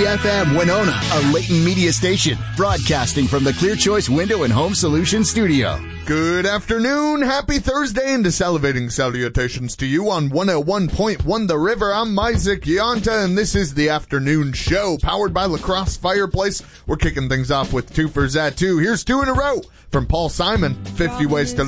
FM Winona, a Leighton Media station, broadcasting from the Clear Choice Window and Home Solutions studio. Good afternoon, happy Thursday, and salivating salutations to you on 101.1 The River. I'm Isaac Yonta, and this is the afternoon show, powered by La Crosse Fireplace. We're kicking things off with 2 for That 2. Here's 2 in a row from Paul Simon, 50 Ways to